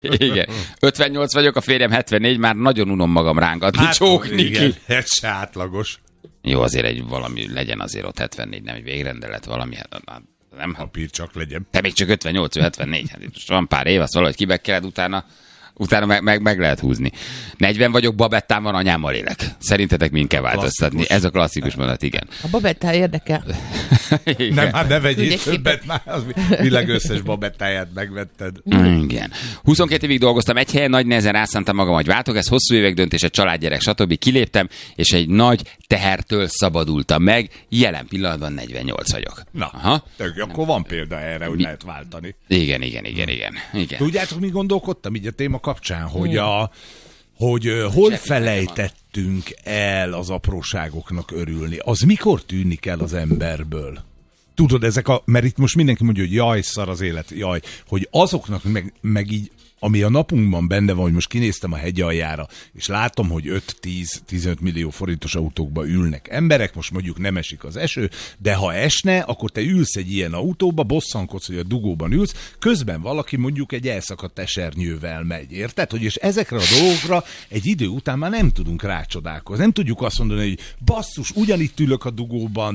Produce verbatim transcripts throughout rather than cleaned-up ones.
Igen. ötvennyolc vagyok, a férjem hetvennégy, már nagyon unom magam rángatni, hát, csókni igen, ki. ez se átlagos. Jó, azért egy valami legyen azért ott hetvennégy, nem egy végrendelet, valami, hát, nem. Papír csak legyen. Te még csak ötvennyolc, ő hetvennégy, hát most van pár év, azt valahogy kibekkeled, utána utána meg, meg, meg lehet húzni. negyven vagyok, Babettán van, anyámmal élek. Szerintetek mind kell változtatni. Klasszikus. Ez a klasszikus mondat, igen. A Babettán érdekel. Nem, hát ne vegyél többet, már az világ összes Babettáját megvetted. Igen. huszonkét évig dolgoztam egy helyen, nagy nehezen rászántam magam, hogy váltok, ez hosszú évek döntése, családgyerek, stb. Kiléptem, és egy nagy tehertől szabadultam meg. Jelen pillanatban negyvennyolc vagyok. Na, aha. Tök, akkor van példa erre, hogy mi? Lehet váltani. Igen, igen, igen, igen, igen. Tudjátok, mi gondolkodtam így a téma kapcsán, hogy, a, hogy uh, hol felejtettünk el az apróságoknak örülni. Az mikor tűnik el az emberből? Tudod, ezek a, mert itt most mindenki mondja, hogy jaj, szar az élet, jaj, hogy azoknak meg, meg így, ami a napunkban benne van, hogy most kinéztem a hegyaljára, és látom, hogy öt-tíz-tizenöt millió forintos autókba ülnek emberek, most mondjuk nem esik az eső, de ha esne, akkor te ülsz egy ilyen autóba, bosszankodsz, hogy a dugóban ülsz, közben valaki mondjuk egy elszakadt esernyővel megy, érted? Hogy és ezekre a dolgokra egy idő után már nem tudunk rácsodálkozni. Nem tudjuk azt mondani, hogy basszus, ugyanitt ülök a dugóban,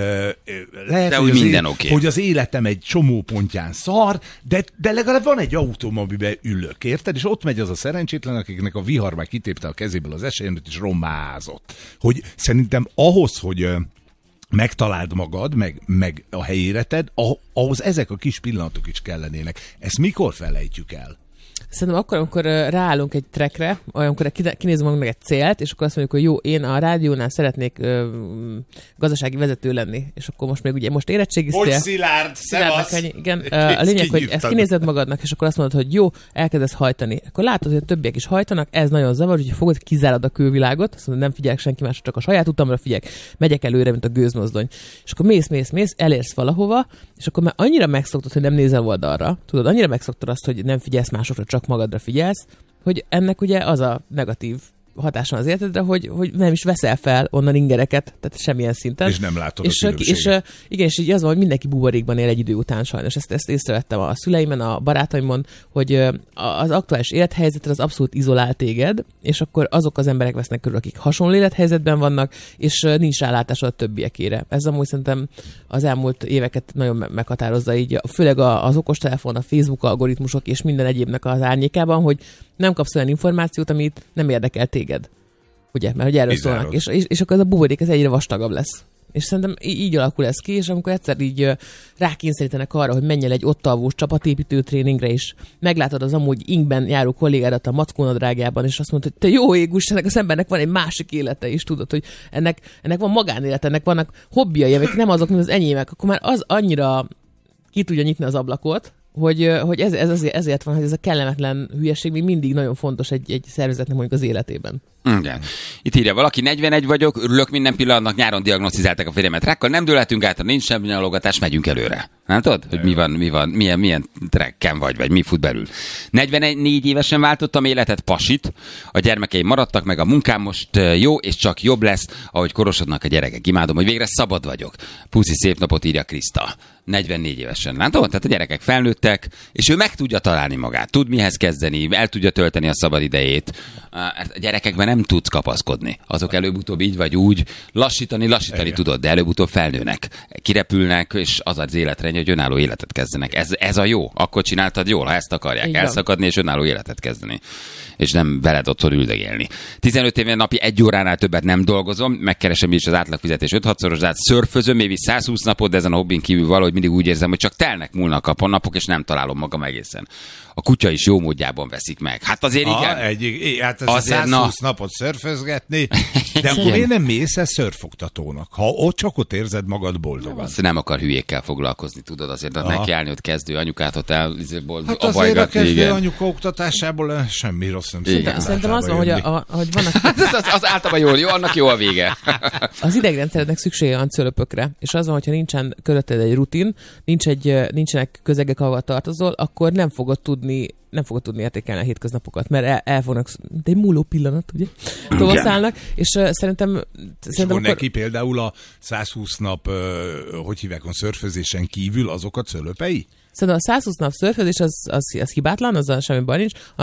lehet, de hogy, hogy, az minden é- okay. hogy az életem egy csomó pontján szar, de, de legalább van egy autóm, amiben ülök, érted? És ott megy az a szerencsétlen, akiknek a vihar már kitépte a kezéből az esernyőt, és rommázott. Hogy szerintem ahhoz, hogy megtaláld magad, meg, meg a helyére tedd, ahhoz ezek a kis pillanatok is kellenének. Ezt mikor felejtjük el? Szerintem akkor, amikor ráállunk egy trackre, olyankor kinézünk magunknak egy célt, és akkor azt mondjuk, hogy jó, én a rádiónál szeretnék ö, gazdasági vezető lenni, és akkor most még ugye most érettségiztél. Hogy Szilárd, szevasz! Igen, a lényeg, hogy ezt kinézed magadnak, és akkor azt mondod, hogy jó, elkezdesz hajtani. Akkor látod, hogy a többiek is hajtanak, ez nagyon zavar, hogy fogod, kizárad a külvilágot, azt mondod, nem figyelek senki más, csak a saját utamra figyelek, megyek előre, mint a gőzmozdony. És akkor mész, mész, mész, elérsz valahova, és akkor már annyira megszoktad, hogy nem nézel oldalra, tudod, annyira megszoktad azt, hogy nem figyelsz másokra, csak magadra figyelsz, hogy ennek ugye az a negatív hatása az életedre, hogy, hogy nem is veszel fel onnan ingereket, tehát semmilyen szinten. És nem látod és, a különbséget. És, igen, és így az van, hogy mindenki buborékban él egy idő után sajnos. Ezt, ezt észrevettem a szüleimen, a barátaimon, hogy az aktuális élethelyzetre az abszolút izolál téged, és akkor azok az emberek vesznek körül, akik hasonló élethelyzetben vannak, és nincs rálátásod a többiekére. Ez amúgy szerintem az elmúlt éveket nagyon meghatározza így, főleg az okostelefon, a Facebook algoritmusok és minden egyébnek az árnyékában, hogy nem kapsz olyan információt, amit nem érdekel téged. Ugye? Mert hogy erről szólnak. És, és, és akkor ez a buborék ez egyre vastagabb lesz. És szerintem így, így alakul ez ki, és amikor egyszer így rákényszerítenek arra, hogy menj el egy ott alvós csapatépítő tréningre is, meglátod az amúgy inkben járó kollégádat a mackónadrágjában, és azt mondod, hogy te jó égus, ennek az embernek van egy másik élete is, tudod, hogy ennek, ennek van magánélete, ennek vannak hobbijai, amik nem azok, mint az enyémek, akkor már az annyira ki tudja nyitni az ablakot, hogy, hogy ez, ez azért, ezért van, hogy ez a kellemetlen hülyeség még mindig nagyon fontos egy, egy szervezetnek mondjuk az életében. Igen. Itt írja valaki, negyvenegy vagyok, örülök minden pillanatnak, nyáron diagnosztizálták a férjemet rákkal, nem dőlhetünk át, nem semmi nyalogatás, megyünk előre. Látod, hogy mi van, mi van, milyen, milyen trekken vagy, vagy mi fut belül. negyvenegy évesen váltottam életet, pasit, a gyermekeim maradtak, meg a munkám most jó, és csak jobb lesz, ahogy korosodnak a gyerekek. Imádom, hogy végre szabad vagyok. Puszi, szép napot, írja Kriszta. negyvennégy évesen, látod? Tehát a gyerekek felnőttek, és ő meg tudja találni magát, tud mihez kezdeni, el tudja tölteni a szabad idejét. A gyerekekben nem tudsz kapaszkodni. Azok előbb-utóbb így vagy úgy, lassítani, lassítani Igen. tudod, de előbb-utóbb felnőnek, kirepülnek, és az az életrendje, hogy önálló életet kezdenek. Ez, ez a jó. Akkor csináltad jól, ha ezt akarják. Igen. Elszakadni és önálló életet kezdeni. És nem veled otthon üldögélni. tizenöt éven napi egy óránál többet nem dolgozom, megkeresem is az átlagfizetés öt-hatszorosa, de szörfözöm, évi száz húsz napot, de ezen a hobbin kívül valahogy mindig úgy érzem, hogy csak telnek, múlnak a napok, és nem találom magam egészen. A kutya is jó módjában veszik meg. Hát azért ah, igen. Egy, hát ez azért száz húsz na... napot szörfözgetni, de akkor miért nem mész el szörfoktatónak? Ha ott csak ott érzed magad boldogan. Azt nem akar hülyékkel foglalkozni, tudod, azért ah. neki állni, hogy kezdő anyukát ott el boldog, hát azért a kezdő igen. anyuka oktatásából semmi rossz nem szokott. Szerintem az van, hogy, a, a, hogy vannak... hát az, az, az általában jó, jó, annak jó a vége. Az idegrendszerednek szüksége van cölöpökre, és az van, hogyha nincsen körülötted egy rutin, nincs egy, nincsenek közegek, ahol tartozol, akkor nem fogod tudni nem fogod tudni értékelni a hétköznapokat, mert el, el fognak, de egy múló pillanat, ugye? Tovaszállnak, és uh, szerintem... És szerintem akkor neki például a száz húsz nap, uh, hogy hívják, a szörfözésen kívül azok a cölöpei? Szerintem a száz húsz nap szörfözés az, az, az hibátlan, azzal semmi baj nincs.